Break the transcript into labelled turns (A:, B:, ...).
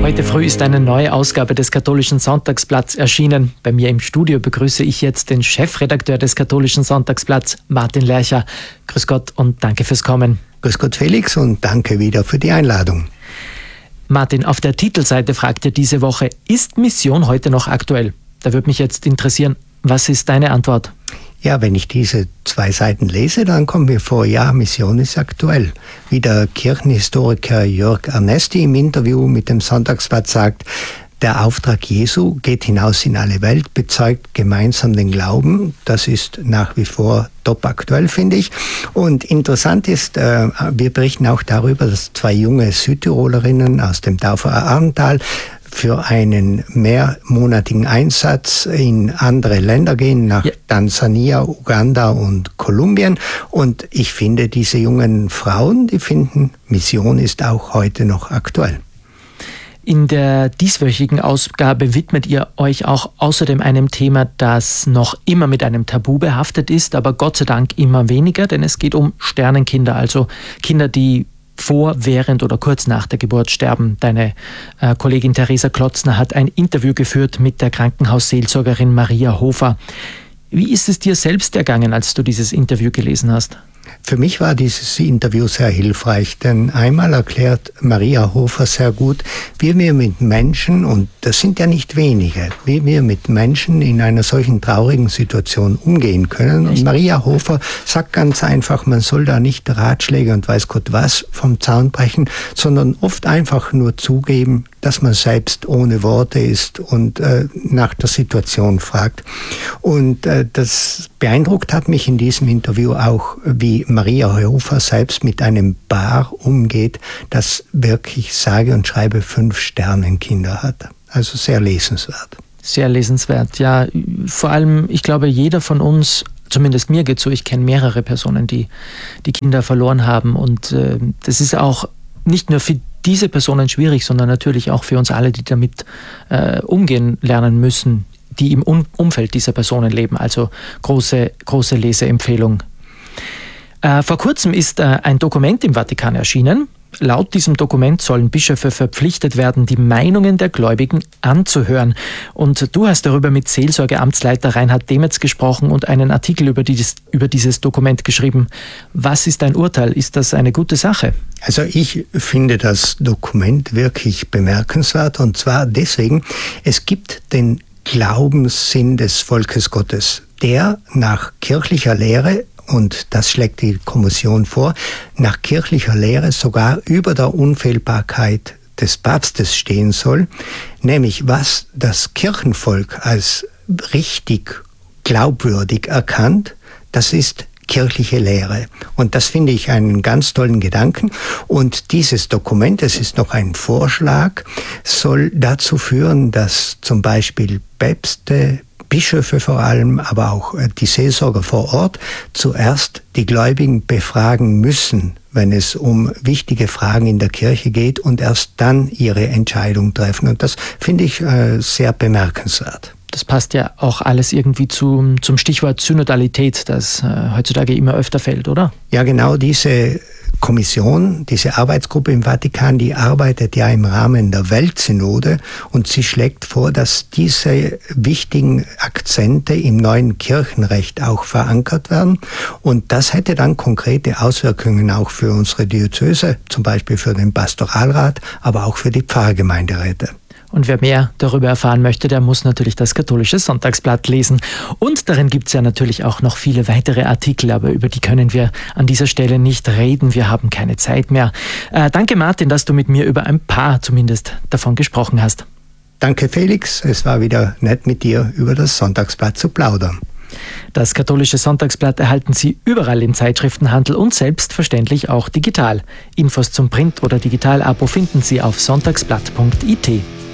A: Heute früh ist eine neue Ausgabe des Katholischen Sonntagsblatts erschienen. Bei mir im Studio begrüße ich jetzt den Chefredakteur des Katholischen Sonntagsblatts, Martin Lercher. Grüß Gott und danke fürs Kommen.
B: Grüß Gott, Felix, und danke wieder für die Einladung.
A: Martin, auf der Titelseite fragt ihr diese Woche, ist Mission heute noch aktuell? Da würde mich jetzt interessieren, was ist deine Antwort?
B: Ja, wenn ich diese 2 Seiten lese, dann kommt mir vor, ja, Mission ist aktuell. Wie der Kirchenhistoriker Jörg Ernesti im Interview mit dem Sonntagsblatt sagt, der Auftrag Jesu geht hinaus in alle Welt, bezeugt gemeinsam den Glauben. Das ist nach wie vor top aktuell, finde ich. Und interessant ist, wir berichten auch darüber, dass 2 junge Südtirolerinnen aus dem Tauferer Arntal für einen mehrmonatigen Einsatz in andere Länder gehen, nach Tansania, Uganda und Kolumbien. Und ich finde, diese jungen Frauen, die finden, Mission ist auch heute noch aktuell.
A: In der dieswöchigen Ausgabe widmet ihr euch auch außerdem einem Thema, das noch immer mit einem Tabu behaftet ist, aber Gott sei Dank immer weniger, denn es geht um Sternenkinder, also Kinder, die vor, während oder kurz nach der Geburt sterben. Deine Kollegin Theresa Klotzner hat ein Interview geführt mit der Krankenhausseelsorgerin Maria Hofer. Wie ist es dir selbst ergangen, als du dieses Interview gelesen hast?
B: Für mich war dieses Interview sehr hilfreich, denn einmal erklärt Maria Hofer sehr gut, wie wir mit Menschen, und das sind ja nicht wenige, wie wir mit Menschen in einer solchen traurigen Situation umgehen können. Und Maria Hofer sagt ganz einfach, man soll da nicht Ratschläge und weiß Gott was vom Zaun brechen, sondern oft einfach nur zugeben, dass man selbst ohne Worte ist und nach der Situation fragt. Und das beeindruckt hat mich in diesem Interview auch, wie Maria Hofer selbst mit einem Paar umgeht, das wirklich sage und schreibe 5 Sternenkinder hat. Also sehr lesenswert. Sehr lesenswert,
A: ja. Vor allem, ich glaube, jeder von uns, zumindest mir geht so, ich kenne mehrere Personen, die Kinder verloren haben. Und das ist auch nicht nur für diese Personen schwierig, sondern natürlich auch für uns alle, die damit umgehen lernen müssen, die im Umfeld dieser Personen leben. Also große Leseempfehlung. Vor kurzem ist ein Dokument im Vatikan erschienen. Laut diesem Dokument sollen Bischöfe verpflichtet werden, die Meinungen der Gläubigen anzuhören. Und du hast darüber mit Seelsorgeamtsleiter Reinhard Demetz gesprochen und einen Artikel über dieses Dokument geschrieben. Was ist dein Urteil? Ist das eine gute Sache?
B: Also ich finde das Dokument wirklich bemerkenswert, und zwar deswegen, es gibt den Glaubenssinn des Volkes Gottes, der nach kirchlicher Lehre, und das schlägt die Kommission vor, nach kirchlicher Lehre sogar über der Unfehlbarkeit des Papstes stehen soll, nämlich was das Kirchenvolk als richtig glaubwürdig erkannt, das ist kirchliche Lehre. Und das finde ich einen ganz tollen Gedanken. Und dieses Dokument, es ist noch ein Vorschlag, soll dazu führen, dass zum Beispiel Päpste, Bischöfe vor allem, aber auch die Seelsorger vor Ort zuerst die Gläubigen befragen müssen, wenn es um wichtige Fragen in der Kirche geht, und erst dann ihre Entscheidung treffen. Und das finde ich sehr bemerkenswert.
A: Das passt ja auch alles irgendwie zum Stichwort Synodalität, das heutzutage immer öfter fällt, oder?
B: Ja, genau, diese Kommission, diese Arbeitsgruppe im Vatikan, die arbeitet ja im Rahmen der Weltsynode, und sie schlägt vor, dass diese wichtigen Akzente im neuen Kirchenrecht auch verankert werden. Und das hätte dann konkrete Auswirkungen auch für unsere Diözese, zum Beispiel für den Pastoralrat, aber auch für die Pfarrgemeinderäte.
A: Und wer mehr darüber erfahren möchte, der muss natürlich das Katholische Sonntagsblatt lesen. Und darin gibt es ja natürlich auch noch viele weitere Artikel, aber über die können wir an dieser Stelle nicht reden. Wir haben keine Zeit mehr. Danke, Martin, dass du mit mir über ein paar zumindest davon gesprochen hast.
B: Danke, Felix. Es war wieder nett, mit dir über das Sonntagsblatt zu plaudern.
A: Das Katholische Sonntagsblatt erhalten Sie überall im Zeitschriftenhandel und selbstverständlich auch digital. Infos zum Print- oder Digital-Abo finden Sie auf sonntagsblatt.it.